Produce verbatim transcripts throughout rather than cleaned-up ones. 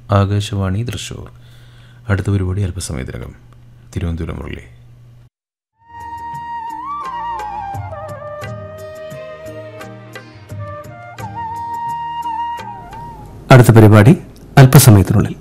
ആകാശവാണി തൃശ്ശൂർ. അടുത്ത പരിപാടി അല്പസമയത്തിനകം. തിരുവനന്തപുരം മുരളി. അടുത്ത പരിപാടി അല്പസമയത്തിനുള്ളിൽ.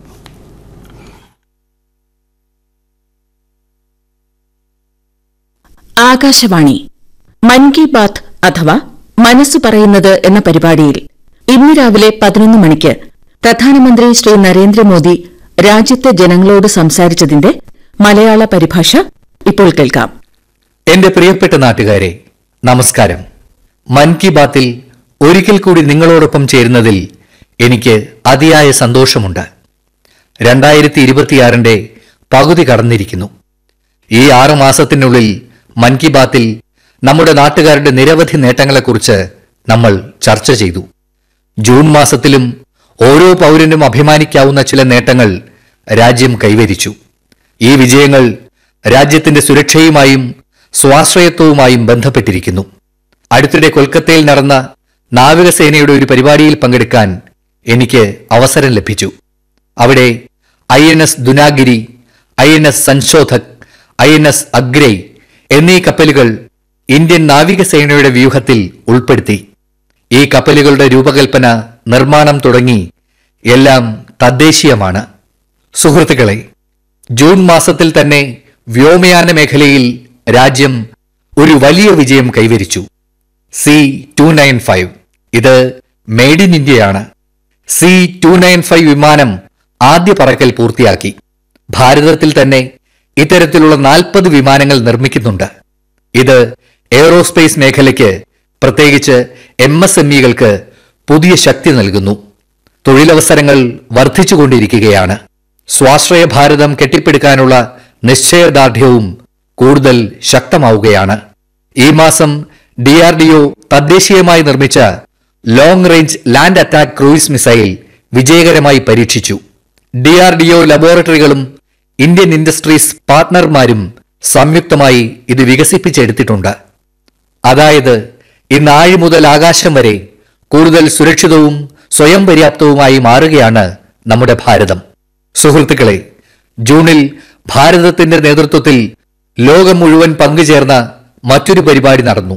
ആകാശവാണി മൻ കി ബാത്ത് അഥവാ മനസ്സ് പറയുന്നത് എന്ന പരിപാടിയിൽ ഇന്ന് രാവിലെ പതിനൊന്ന് മണിക്ക് പ്രധാനമന്ത്രി ശ്രീ നരേന്ദ്രമോദി രാജ്യത്തെ ജനങ്ങളോട് സംസാരിച്ചതിന്റെ മലയാള പരിഭാഷ ഇപ്പോൾ കേൾക്കാം. എന്റെ പ്രിയപ്പെട്ട നാട്ടുകാരെ, നമസ്കാരം. മൻ കി ബാത്തിൽ ഒരിക്കൽ കൂടി നിങ്ങളോടൊപ്പം ചേരുന്നതിൽ എനിക്ക് അതിയായ സന്തോഷമുണ്ട്. രണ്ടായിരത്തി ഇരുപത്തിയാറിന്റെ പകുതി കടന്നിരിക്കുന്നു. ഈ ആറു മാസത്തിനുള്ളിൽ മൻ കി ബാത്തിൽ നമ്മുടെ നാട്ടുകാരുടെ നിരവധി നേട്ടങ്ങളെക്കുറിച്ച് നമ്മൾ ചർച്ച ചെയ്തു. ജൂൺ മാസത്തിലും ഓരോ പൗരനും അഭിമാനിക്കാവുന്ന ചില നേട്ടങ്ങൾ രാജ്യം കൈവരിച്ചു. ഈ വിജയങ്ങൾ രാജ്യത്തിന്റെ സുരക്ഷയുമായും സ്വാശ്രയത്വവുമായും ബന്ധപ്പെട്ടിരിക്കുന്നു. അടുത്തിടെ കൊൽക്കത്തയിൽ നടന്ന നാവികസേനയുടെ ഒരു പരിപാടിയിൽ പങ്കെടുക്കാൻ എനിക്ക് അവസരം ലഭിച്ചു. അവിടെ I N S Dunagiri, I N S Sanshodhak, I N S Agray എന്നീ കപ്പലുകൾ ഇന്ത്യൻ നാവികസേനയുടെ വ്യൂഹത്തിൽ ഉൾപ്പെടുത്തി. ഈ കപ്പലുകളുടെ രൂപകൽപ്പന, നിർമ്മാണം തുടങ്ങി എല്ലാം തദ്ദേശീയമാണ്. സുഹൃത്തുക്കളെ, ജൂൺ മാസത്തിൽ തന്നെ വ്യോമയാന മേഖലയിൽ രാജ്യം ഒരു വലിയ വിജയം കൈവരിച്ചു. സി ടു നയൻ ഫൈവ് ഇത് മെയ്ഡ് ഇൻ ഇന്ത്യയാണ്. സി ടു നയൻ ഫൈവ് വിമാനം ആദ്യ പറക്കൽ പൂർത്തിയാക്കി. ഭാരതത്തിൽ തന്നെ ഇത്തരത്തിലുള്ള നാൽപ്പത് വിമാനങ്ങൾ നിർമ്മിക്കുന്നുണ്ട്. ഇത് എയ്റോസ്പേസ് മേഖലയ്ക്ക്, പ്രത്യേകിച്ച് എം എസ് എം ഇകൾക്ക് പുതിയ ശക്തി നൽകുന്നു. തൊഴിലവസരങ്ങൾ വർദ്ധിച്ചുകൊണ്ടിരിക്കുകയാണ്. സ്വാശ്രയ ഭാരതം കെട്ടിപ്പടുക്കാനുള്ള നിശ്ചയദാർഢ്യവും കൂടുതൽ ശക്തമാവുകയാണ്. ഈ മാസം ഡി ആർ ഡി ഒ തദ്ദേശീയമായി നിർമ്മിച്ച long range land attack cruise missile വിജയകരമായി പരീക്ഷിച്ചു. D R D O ലബോറട്ടറികളും Indian industries പാർട്ട്ണർമാരും സംയുക്തമായി ഇത് വികസിപ്പിച്ചെടുത്തിട്ടുണ്ട്. അതായത് ഇന്ന് ആഴി മുതൽ ആകാശം വരെ കൂടുതൽ സുരക്ഷിതവും സ്വയം പര്യാപ്തവുമായി മാറുകയാണ് നമ്മുടെ ഭാരതം. സുഹൃത്തുക്കളെ, ജൂണിൽ ഭാരതത്തിന്റെ നേതൃത്വത്തിൽ ലോകം മുഴുവൻ പങ്കുചേർന്ന മറ്റൊരു പരിപാടി നടന്നു.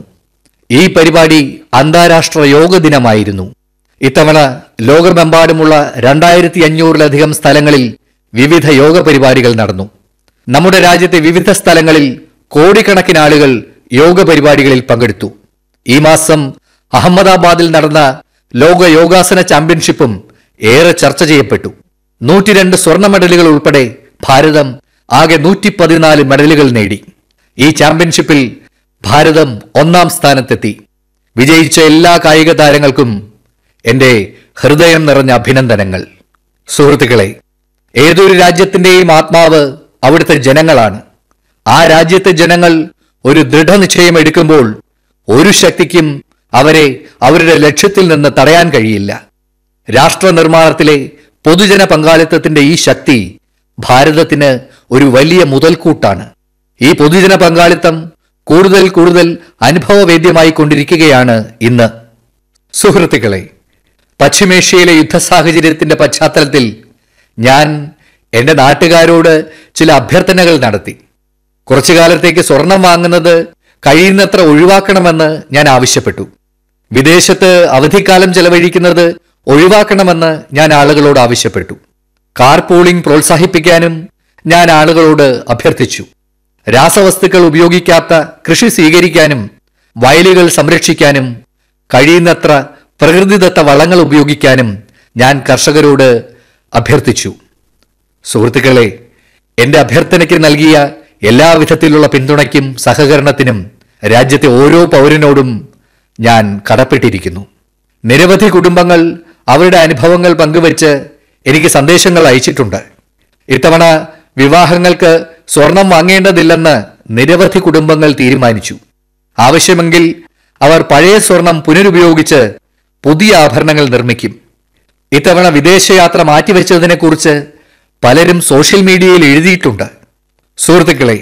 ഈ പരിപാടി അന്താരാഷ്ട്ര യോഗ ദിനമായിരുന്നു. ഇത്തവണ ലോകമെമ്പാടുമുള്ള രണ്ടായിരത്തി അഞ്ഞൂറിലധികം സ്ഥലങ്ങളിൽ വിവിധ യോഗ പരിപാടികൾ നടന്നു. നമ്മുടെ രാജ്യത്തെ വിവിധ സ്ഥലങ്ങളിൽ കോടിക്കണക്കിന് ആളുകൾ യോഗ പരിപാടികളിൽ പങ്കെടുത്തു. ഈ മാസം അഹമ്മദാബാദിൽ നടന്ന ലോക യോഗാസന ചാമ്പ്യൻഷിപ്പും ഏറെ ചർച്ച ചെയ്യപ്പെട്ടു. നൂറ്റിരണ്ട് സ്വർണ്ണ മെഡലുകൾ ഉൾപ്പെടെ ഭാരതം ആകെ നൂറ്റി പതിനാല് മെഡലുകൾ നേടി. ഈ ചാമ്പ്യൻഷിപ്പിൽ ഭാരതം ഒന്നാം സ്ഥാനത്തെത്തി. വിജയിച്ച എല്ലാ കായിക താരങ്ങൾക്കും എന്റെ ഹൃദയം നിറഞ്ഞ അഭിനന്ദനങ്ങൾ. സുഹൃത്തുക്കളെ, ഏതൊരു രാജ്യത്തിന്റെയും ആത്മാവ് അവിടുത്തെ ജനങ്ങളാണ്. ആ രാജ്യത്തെ ജനങ്ങൾ ഒരു ദൃഢനിശ്ചയം എടുക്കുമ്പോൾ ഒരു ശക്തിക്കും അവരെ അവരുടെ ലക്ഷ്യത്തിൽ നിന്ന് തടയാൻ കഴിയില്ല. രാഷ്ട്ര നിർമ്മാണത്തിലെ പൊതുജന പങ്കാളിത്തത്തിന്റെ ഈ ശക്തി ഭാരതത്തിന് ഒരു വലിയ മുതൽക്കൂട്ടാണ്. ഈ പൊതുജന പങ്കാളിത്തം കൂടുതൽ കൂടുതൽ അനുഭവവേദ്യമായി കൊണ്ടിരിക്കുകയാണ് ഇന്ന്. സുഹൃത്തുക്കളെ, പശ്ചിമേഷ്യയിലെ യുദ്ധ സാഹചര്യത്തിന്റെ പശ്ചാത്തലത്തിൽ ഞാൻ എന്റെ നാട്ടുകാരോട് ചില അഭ്യർത്ഥനകൾ നടത്തി. കുറച്ചു കാലത്തേക്ക് സ്വർണം വാങ്ങുന്നത് കഴിയുന്നത്ര ഒഴിവാക്കണമെന്ന് ഞാൻ ആവശ്യപ്പെട്ടു. വിദേശത്ത് അവധിക്കാലം ചെലവഴിക്കുന്നത് ഒഴിവാക്കണമെന്ന് ഞാൻ ആളുകളോട് ആവശ്യപ്പെട്ടു. കാർ പൂളിംഗ് പ്രോത്സാഹിപ്പിക്കാനും ഞാൻ ആളുകളോട് അഭ്യർത്ഥിച്ചു. രാസവസ്തുക്കൾ ഉപയോഗിക്കാത്ത കൃഷി സ്വീകരിക്കാനും വയലുകൾ സംരക്ഷിക്കാനും കഴിയുന്നത്ര പ്രകൃതിദത്ത വളങ്ങൾ ഉപയോഗിക്കാനും ഞാൻ കർഷകരോട് അഭ്യർത്ഥിച്ചു. സുഹൃത്തുക്കളെ, എന്റെ അഭ്യർത്ഥനയ്ക്ക് നൽകിയ എല്ലാവിധത്തിലുള്ള പിന്തുണയ്ക്കും സഹകരണത്തിനും രാജ്യത്തെ ഓരോ പൗരനോടും ഞാൻ കടപ്പെട്ടിരിക്കുന്നു. നിരവധി കുടുംബങ്ങൾ അവരുടെ അനുഭവങ്ങൾ പങ്കുവച്ച് എനിക്ക് സന്ദേശങ്ങൾ അയച്ചിട്ടുണ്ട്. ഇത്തവണ വിവാഹങ്ങൾക്ക് സ്വർണം വാങ്ങേണ്ടതില്ലെന്ന് നിരവധി കുടുംബങ്ങൾ തീരുമാനിച്ചു. ആവശ്യമെങ്കിൽ അവർ പഴയ സ്വർണം പുനരുപയോഗിച്ച് പുതിയ ആഭരണങ്ങൾ നിർമ്മിക്കും. ഇത്തവണ വിദേശയാത്ര മാറ്റിവെച്ചതിനെക്കുറിച്ച് പലരും സോഷ്യൽ മീഡിയയിൽ എഴുതിയിട്ടുണ്ട്. സുഹൃത്തുക്കളെ,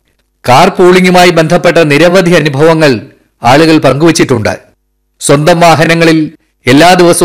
കാർ പൂളിംഗുമായി ബന്ധപ്പെട്ട നിരവധി അനുഭവങ്ങൾ ആളുകൾ പങ്കുവച്ചിട്ടുണ്ട്. സ്വന്തം വാഹനങ്ങളിൽ എല്ലാ ദിവസവും